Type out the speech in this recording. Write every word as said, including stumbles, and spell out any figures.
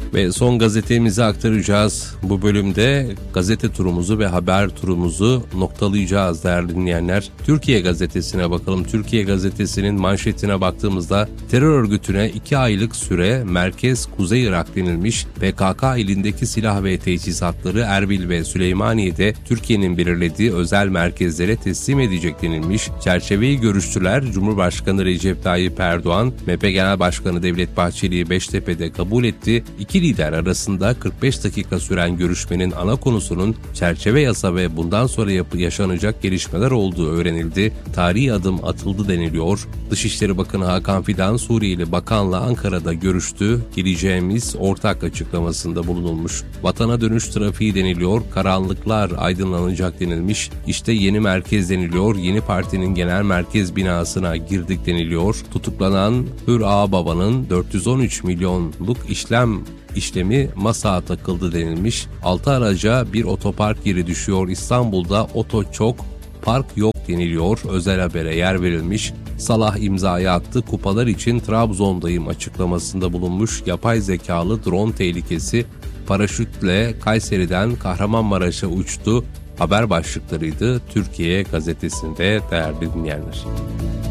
Ve son gazetemizi aktaracağız. Bu bölümde gazete turumuzu ve haber turumuzu noktalayacağız değerli dinleyenler. Türkiye Gazetesi'ne bakalım. Türkiye Gazetesi'nin manşetine baktığımızda terör örgütüne iki aylık süre merkez Kuzey Irak denilmiş. P K K elindeki silah ve teçhizatları Erbil ve Süleymaniye'de Türkiye'nin belirlediği özel merkezlere teslim edecek denilmiş. Çerçeveyi görüştüler. Cumhurbaşkanı Recep Tayyip Erdoğan, M H P Genel Başkanı Devlet Bahçeli'yi Beştepe'de kabul etti. İki lider arasında kırk beş dakika süren görüşmenin ana konusunun çerçeve yasa ve bundan sonra yapı yaşanacak gelişmeler olduğu öğrenildi. Tarihi adım atıldı deniliyor. Dışişleri Bakanı Hakan Fidan Suriyeli Bakan'la Ankara'da görüştü. Geleceğimiz ortak açıklamasında bulunulmuş. Vatana dönüş trafiği deniliyor. Karanlıklar aydınlanacak denilmiş. İşte yeni merkez deniliyor. Yeni partinin genel merkez binasına girdik deniliyor. Tutuklanan Hür Ağababa'nın dört yüz on üç milyonluk işlem işlemi masaya takıldı denilmiş. altı araca bir otopark yeri düşüyor. İstanbul'da oto çok, park yok deniliyor. Özel habere yer verilmiş. Salah imzayı attı. Kupalar için Trabzon'dayım açıklamasında bulunmuş. Yapay zekalı drone tehlikesi paraşütle Kayseri'den Kahramanmaraş'a uçtu. Haber başlıklarıydı Türkiye Gazetesi'nde değerli dinleyenler.